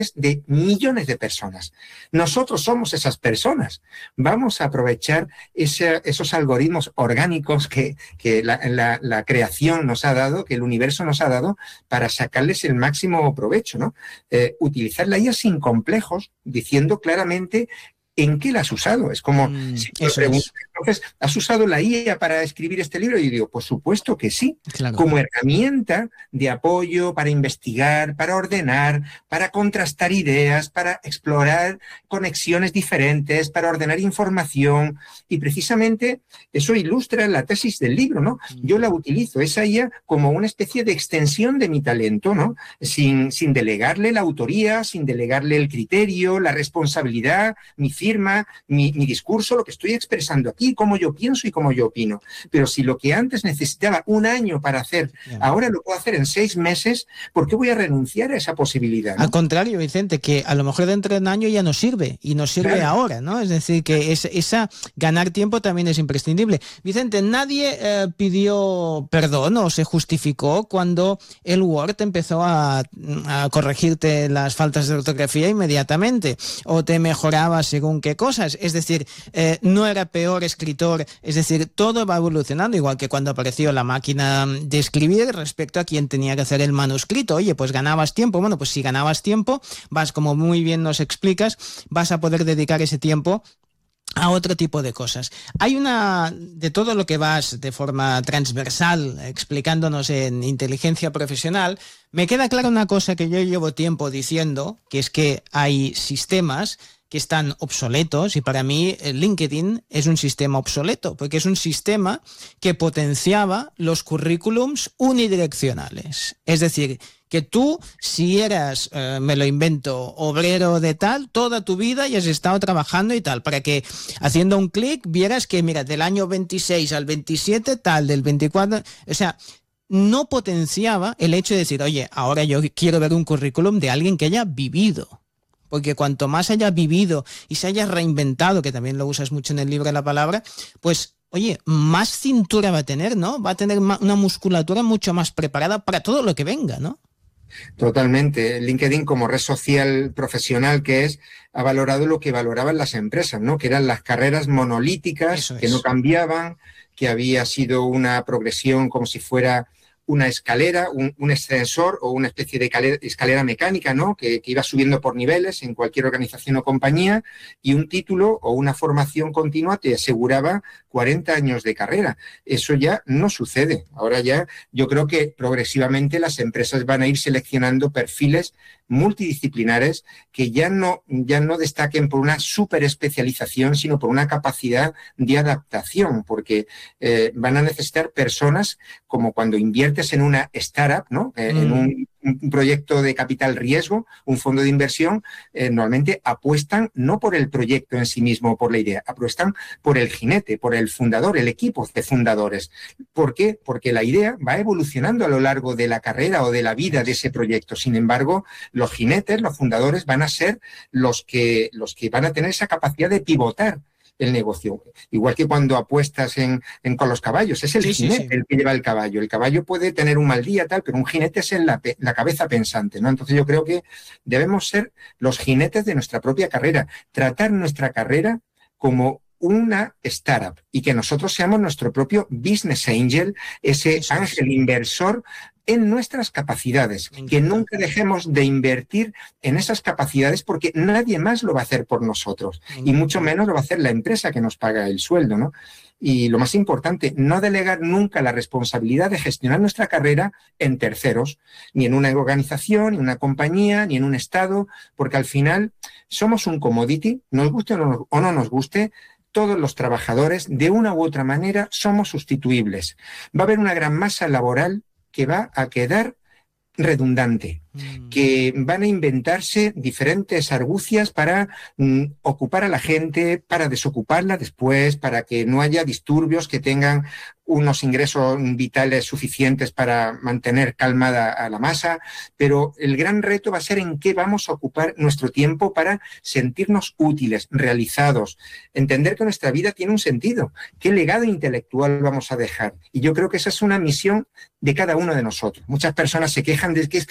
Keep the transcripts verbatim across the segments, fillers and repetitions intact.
de millones de personas. Nosotros somos esas personas. Vamos a aprovechar ese, esos algoritmos orgánicos que, que la, la, la creación nos ha dado, que el universo nos ha dado, para sacarles el máximo provecho, ¿no? Eh, utilizar la I A sin complejos, diciendo claramente ¿en qué la has usado? Es como, mm, si me preguntas, entonces, ¿has usado la I A para escribir este libro? Y yo digo, por supuesto que sí, claro. Como herramienta de apoyo para investigar, para ordenar, para contrastar ideas, para explorar conexiones diferentes, para ordenar información, y precisamente eso ilustra la tesis del libro, ¿no? Yo la utilizo, esa I A, como una especie de extensión de mi talento, ¿no? Sin, sin delegarle la autoría, sin delegarle el criterio, la responsabilidad, mi firma, mi, mi discurso, lo que estoy expresando aquí, cómo yo pienso y cómo yo opino. Pero si lo que antes necesitaba un año para hacer, ahora lo puedo hacer en seis meses, ¿por qué voy a renunciar a esa posibilidad, ¿no? Al contrario, Vicente, que a lo mejor dentro de un año ya no sirve, y nos sirve claro. ahora, ¿no? Es decir, que es, esa ganar tiempo también es imprescindible. Vicente, nadie eh, pidió perdón o se justificó cuando el Word empezó a, a corregirte las faltas de ortografía inmediatamente, o te mejoraba según qué cosas, es decir, eh, no era peor escritor, es decir, todo va evolucionando, igual que cuando apareció la máquina de escribir respecto a quien tenía que hacer el manuscrito. Oye, pues ganabas tiempo, bueno, pues si ganabas tiempo, vas, como muy bien nos explicas, vas a poder dedicar ese tiempo a otro tipo de cosas. Hay una, de todo lo que vas de forma transversal explicándonos en inteligencia profesional, me queda clara una cosa que yo llevo tiempo diciendo, que es que hay sistemas que están obsoletos, y para mí LinkedIn es un sistema obsoleto, porque es un sistema que potenciaba los currículums unidireccionales. Es decir, que tú, si eras, eh, me lo invento, obrero de tal, toda tu vida y has estado trabajando y tal, para que haciendo un clic vieras que, mira, del año veintiséis al veintisiete, tal, del veinticuatro, o sea, no potenciaba el hecho de decir, oye, ahora yo quiero ver un currículum de alguien que haya vivido. Porque cuanto más haya vivido y se haya reinventado, que también lo usas mucho en el libro de la palabra, pues, oye, más cintura va a tener, ¿no? Va a tener una musculatura mucho más preparada para todo lo que venga, ¿no? Totalmente. LinkedIn, como red social profesional que es, ha valorado lo que valoraban las empresas, ¿no? Que eran las carreras monolíticas, que no cambiaban, que había sido una progresión como si fuera una escalera, un, un ascensor o una especie de escalera, escalera mecánica, ¿no? Que, que iba subiendo por niveles en cualquier organización o compañía, y un título o una formación continua te aseguraba cuarenta años de carrera. Eso ya no sucede. Ahora ya yo creo que progresivamente las empresas van a ir seleccionando perfiles multidisciplinares que ya no, ya no destaquen por una superespecialización, sino por una capacidad de adaptación, porque eh, van a necesitar personas como cuando inviertes en una startup, ¿no? Eh, mm. En un, un proyecto de capital riesgo, un fondo de inversión, eh, normalmente apuestan no por el proyecto en sí mismo o por la idea, apuestan por el jinete, por el fundador, el equipo de fundadores. ¿Por qué? Porque la idea va evolucionando a lo largo de la carrera o de la vida de ese proyecto. Sin embargo, los jinetes, los fundadores, van a ser los que, los que van a tener esa capacidad de pivotar el negocio. Igual que cuando apuestas en, en con los caballos, es el sí, jinete sí, sí. el que lleva el caballo. El caballo puede tener un mal día, tal, pero un jinete es en la, la cabeza pensante, ¿no? Entonces yo creo que debemos ser los jinetes de nuestra propia carrera, tratar nuestra carrera como una startup y que nosotros seamos nuestro propio business angel, ese Eso ángel es. inversor en nuestras capacidades, que nunca dejemos de invertir en esas capacidades porque nadie más lo va a hacer por nosotros y mucho menos lo va a hacer la empresa que nos paga el sueldo, ¿no? Y lo más importante, no delegar nunca la responsabilidad de gestionar nuestra carrera en terceros, ni en una organización, ni en una compañía, ni en un estado, porque al final somos un commodity, nos guste o no nos guste, todos los trabajadores, de una u otra manera, somos sustituibles. Va a haber una gran masa laboral que va a quedar redundante, mm. que van a inventarse diferentes argucias para mm, ocupar a la gente, para desocuparla después, para que no haya disturbios que tengan unos ingresos vitales suficientes para mantener calmada a la masa, pero el gran reto va a ser en qué vamos a ocupar nuestro tiempo para sentirnos útiles, realizados, entender que nuestra vida tiene un sentido, qué legado intelectual vamos a dejar. Y yo creo que esa es una misión de cada uno de nosotros. Muchas personas se quejan de que es que mi trabajo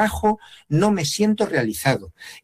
trabajo no me siento realizado.